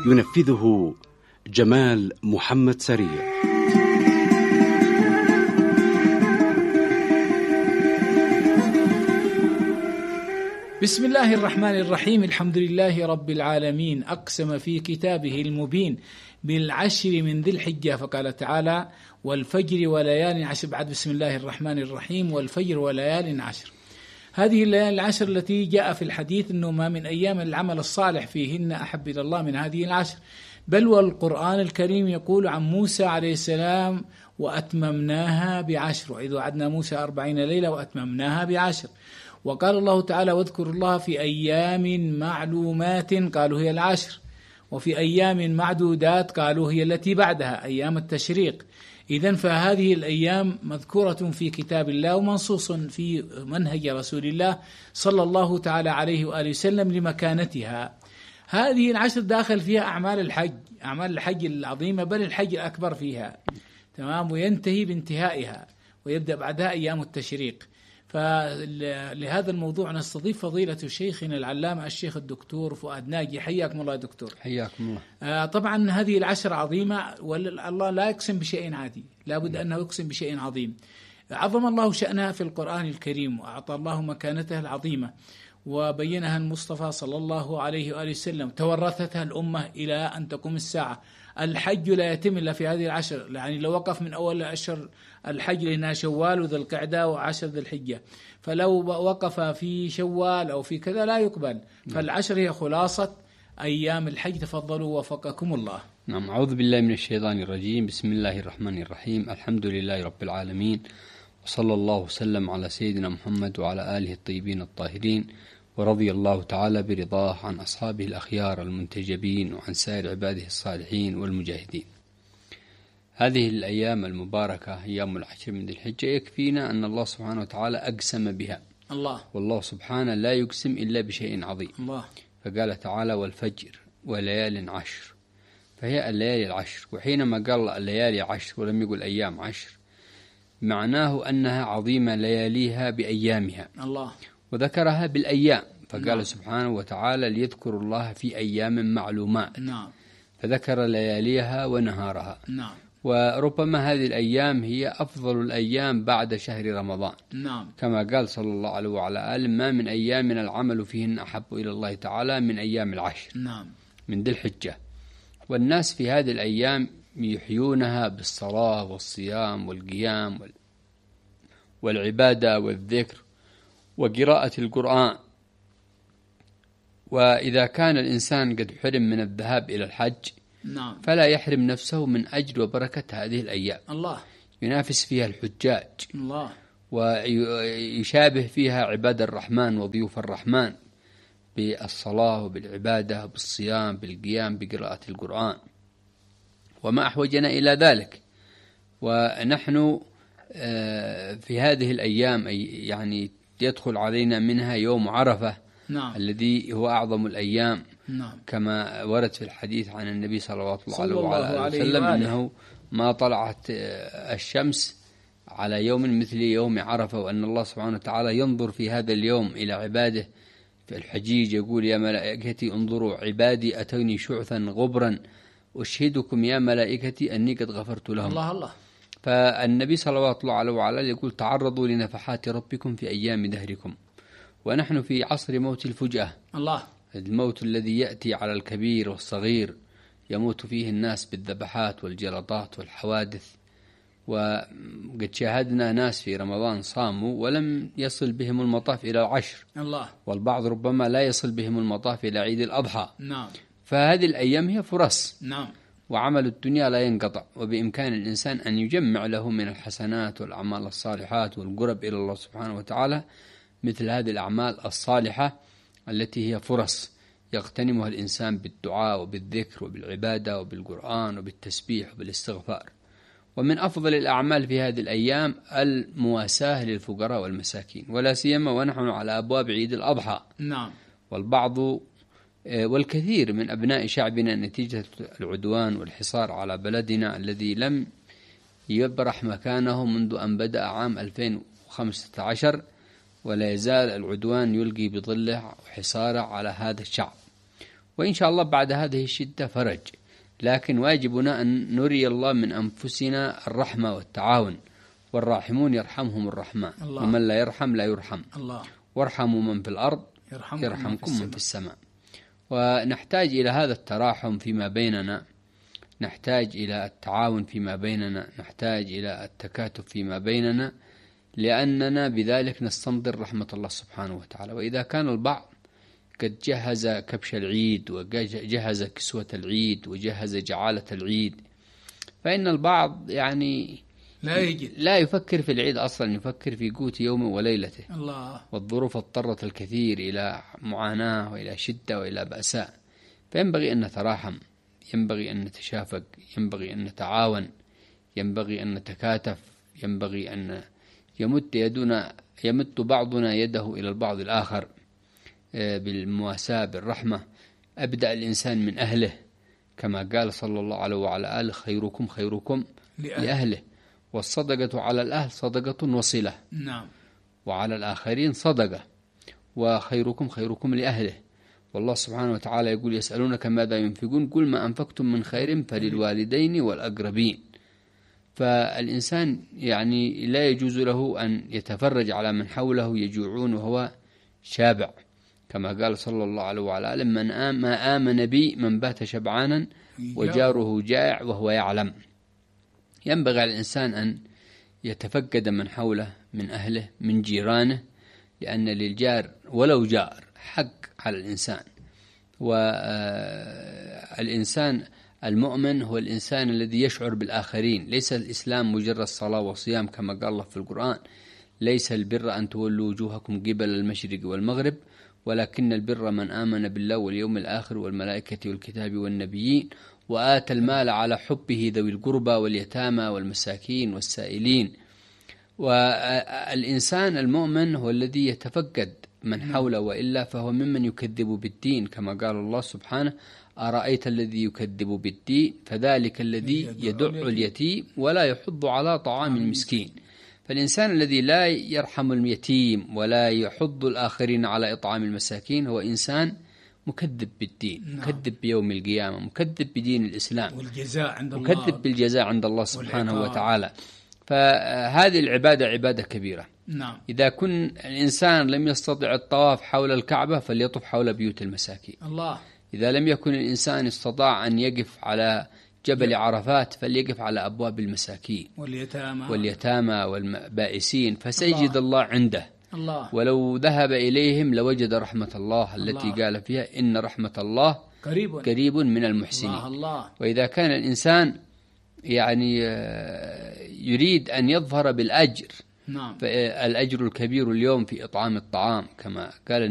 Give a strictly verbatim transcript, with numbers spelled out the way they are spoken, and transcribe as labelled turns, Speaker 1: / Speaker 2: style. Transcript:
Speaker 1: ينفذه جمال محمد سريع.
Speaker 2: بسم الله الرحمن الرحيم. الحمد لله رب العالمين، أقسم في كتابه المبين بالعشر من ذي الحجة فقال تعالى: والفجر وليال عشر. بعد بسم الله الرحمن الرحيم والفجر وليال عشر. هذه الليالي العشر التي جاء في الحديث أنه ما من أيام العمل الصالح فيهن أحب إلى الله من هذه العشر، بل والقرآن الكريم يقول عن موسى عليه السلام: وأتممناها بعشر، وإذ وعدنا موسى أربعين ليلة وأتممناها بعشر. وقال الله تعالى: واذكروا الله في أيام معلومات، قالوا هي العشر، وفي أيام معدودات قالوا هي التي بعدها أيام التشريق. إذن فهذه الأيام مذكورة في كتاب الله ومنصوص في منهج رسول الله صلى الله تعالى عليه وآله وسلم لمكانتها. هذه العشر داخل فيها أعمال الحج، أعمال الحج العظيمة، بل الحج الأكبر فيها، تمام، وينتهي بانتهائها ويبدأ بعدها أيام التشريق. فلهذا الموضوع نستضيف فضيلة شيخنا العلامة الشيخ الدكتور فؤاد ناجي. حياكم الله دكتور.
Speaker 3: حياكم الله.
Speaker 2: آه طبعا هذه العشر عظيمة، والله لا يقسم بشيء عادي، لابد أنه يقسم بشيء عظيم. عظم الله شأنها في القرآن الكريم، وأعطى الله مكانتها العظيمة، وبينها المصطفى صلى الله عليه وآله وسلم، تورثتها الأمة إلى أن تقوم الساعة. الحج لا يتم إلا في هذه العشر، يعني لو وقف من أول أشهر الحج لأنها شوال وذي القعدة وعشر ذي الحجة، فلو وقف في شوال أو في كذا لا يقبل. فالعشر هي خلاصة أيام الحج. تفضلوا وفقكم الله.
Speaker 3: نعم، أعوذ بالله من الشيطان الرجيم. بسم الله الرحمن الرحيم. الحمد لله رب العالمين، وصلى الله وسلم على سيدنا محمد وعلى آله الطيبين الطاهرين، ورضي الله تعالى برضاه عن أصحابه الأخيار المنتجبين وعن سائر عباده الصالحين والمجاهدين. هذه الأيام المباركة أيام العشر من ذي الحجة يكفينا أن الله سبحانه وتعالى أقسم بها.
Speaker 2: الله
Speaker 3: والله سبحانه لا يقسم إلا بشيء عظيم.
Speaker 2: الله
Speaker 3: فقال تعالى: والفجر وليال عشر، فهي الليالي العشر. وحينما قال الليالي عشر ولم يقل أيام عشر، معناه أنها عظيمة لياليها بأيامها.
Speaker 2: الله
Speaker 3: وذكرها بالأيام، فقال
Speaker 2: نعم.
Speaker 3: سبحانه وتعالى: ليذكروا الله في أيام معلومات.
Speaker 2: نعم.
Speaker 3: فذكر لياليها ونهارها.
Speaker 2: نعم.
Speaker 3: وربما هذه الأيام هي أفضل الأيام بعد شهر رمضان.
Speaker 2: نعم.
Speaker 3: كما قال صلى الله عليه وعلى آله: ما من أيامنا العمل فيهن أحب إلى الله تعالى من أيام العشر.
Speaker 2: نعم.
Speaker 3: من ذي الحجة. والناس في هذه الأيام يحيونها بالصلاة والصيام والقيام والعبادة والذكر وقراءة القرآن. وإذا كان الإنسان قد حرم من الذهاب إلى الحج،
Speaker 2: نعم،
Speaker 3: فلا يحرم نفسه من أجل وبركة هذه الأيام.
Speaker 2: الله
Speaker 3: ينافس فيها الحجاج،
Speaker 2: الله
Speaker 3: ويشابه فيها عباد الرحمن وضيوف الرحمن بالصلاة وبالعبادة بالصيام بالقيام بقراءة القرآن. وما أحوجنا إلى ذلك. ونحن في هذه الأيام يعني يدخل علينا منها يوم عرفة،
Speaker 2: نعم،
Speaker 3: الذي هو أعظم الأيام،
Speaker 2: نعم،
Speaker 3: كما ورد في الحديث عن النبي صلى الله عليه
Speaker 2: صلى الله
Speaker 3: وآله
Speaker 2: عليه
Speaker 3: وسلم
Speaker 2: وآله.
Speaker 3: أنه ما طلعت الشمس على يوم مثل يوم عرفة، وأن الله سبحانه وتعالى ينظر في هذا اليوم إلى عباده. في الحجيج يقول: يا ملائكتي انظروا عبادي أتوني شعثا غبرا أشهدكم يا ملائكتي أني قد غفرت لهم.
Speaker 2: الله الله.
Speaker 3: فالنبي صلى الله عليه وعلى آله يقول: تعرضوا لنفحات ربكم في أيام دهركم. ونحن في عصر موت الفجأة،
Speaker 2: الله،
Speaker 3: الموت الذي يأتي على الكبير والصغير، يموت فيه الناس بالذبحات والجلطات والحوادث. وقد شاهدنا ناس في رمضان صاموا ولم يصل بهم المطاف إلى العشر،
Speaker 2: الله،
Speaker 3: والبعض ربما لا يصل بهم المطاف إلى عيد الأضحى.
Speaker 2: نعم.
Speaker 3: فهذه الأيام هي فرص،
Speaker 2: نعم،
Speaker 3: وعمل الدنيا لا ينقطع، وبإمكان الإنسان أن يجمع له من الحسنات والأعمال الصالحات والقرب إلى الله سبحانه وتعالى مثل هذه الأعمال الصالحة التي هي فرص يغتنمها الإنسان بالدعاء وبالذكر وبالعبادة وبالقرآن وبالتسبيح وبالاستغفار. ومن أفضل الأعمال في هذه الأيام المواساة للفقراء والمساكين، ولا سيما ونحن على أبواب عيد الأضحى.
Speaker 2: نعم.
Speaker 3: والبعض والكثير من أبناء شعبنا نتيجة العدوان والحصار على بلدنا الذي لم يبرح مكانه منذ أن بدأ عام ألفين وخمسة عشر، ولا يزال العدوان يلقي بظله وحصاره على هذا الشعب. وإن شاء الله بعد هذه الشدة فرج. لكن واجبنا أن نري الله من أنفسنا الرحمة والتعاون، والراحمون يرحمهم الرحمن، الله. ومن لا يرحم لا يرحم، الله. وارحموا من في الأرض يرحمكم, يرحمكم من في السماء. ونحتاج إلى هذا التراحم فيما بيننا، نحتاج إلى التعاون فيما بيننا، نحتاج إلى التكاتف فيما بيننا، لأننا بذلك نستنظر رحمة الله سبحانه وتعالى. وإذا كان البعض قد جهز كبش العيد وجهز كسوة العيد وجهز جعالة العيد، فإن البعض يعني
Speaker 2: لا يجد
Speaker 3: لا يفكر في العيد أصلا، يفكر في قوت يومه وليلته.
Speaker 2: الله.
Speaker 3: والظروف اضطرت الكثير إلى معاناة وإلى شدة وإلى بأساء، فينبغي أن نتراحم، ينبغي أن نتشافق، ينبغي أن نتعاون، ينبغي أن نتكاتف، ينبغي أن يمد يدنا يمد بعضنا يده إلى البعض الآخر بالمواساة بالرحمة. أبدأ الإنسان من أهله، كما قال صلى الله عليه وعلى آله: خيركم خيركم لأهله, لأهله. والصدقة على الأهل صدقة وصلة،
Speaker 2: نعم.
Speaker 3: وعلى الآخرين صدقة. وخيركم خيركم لأهله. والله سبحانه وتعالى يقول: يسألونك ماذا ينفقون قل ما أنفقتم من خير فللوالدين والأقربين. فالإنسان يعني لا يجوز له أن يتفرج على من حوله يجوعون وهو شابع، كما قال صلى الله عليه وعلى آله: من آم ما آمن بي من بات شبعانا وجاره جائع وهو يعلم. ينبغي على الإنسان أن يتفقد من حوله من أهله من جيرانه، لأن للجار ولو جار حق على الإنسان. والإنسان المؤمن هو الإنسان الذي يشعر بالآخرين. ليس الإسلام مجرد صلاة وصيام كما قال الله في القرآن: ليس البر أن تولوا وجوهكم قبل المشرق والمغرب ولكن البر من آمن بالله واليوم الآخر والملائكة والكتاب والنبيين وآتى المال على حبه ذوي القربى واليتامى والمساكين والسائلين. والإنسان المؤمن هو الذي يتفقد من حوله، وإلا فهو ممن يكذب بالدين، كما قال الله سبحانه: أرأيت الذي يكذب بالدين فذلك الذي يدع اليتيم ولا يحض على طعام المسكين. فالإنسان الذي لا يرحم اليتيم ولا يحض الآخرين على إطعام المساكين هو إنسان مكذب بالدين، نعم. مكذب بيوم القيامة، مكذب بدين الإسلام،
Speaker 2: والجزاء عند الله،
Speaker 3: مكذب بالجزاء عند الله سبحانه والعقاب. وتعالى. فهذه العبادة عبادة كبيرة،
Speaker 2: نعم.
Speaker 3: إذا كن الإنسان لم يستطع الطواف حول الكعبة فليطف حول بيوت المساكين،
Speaker 2: الله.
Speaker 3: إذا لم يكن الإنسان استطاع أن يقف على جبل عرفات فليقف على أبواب المساكين
Speaker 2: واليتامى
Speaker 3: واليتامى والبائسين فسيجد الله, الله عنده،
Speaker 2: الله.
Speaker 3: ولو ذهب إليهم لوجد رحمة الله التي الله. قال فيها: إن رحمة الله
Speaker 2: قريب,
Speaker 3: قريب من المحسنين.
Speaker 2: الله الله.
Speaker 3: وإذا كان الإنسان يعني يريد أن يظهر بالأجر،
Speaker 2: نعم.
Speaker 3: فالأجر الكبير اليوم في إطعام الطعام، كما قال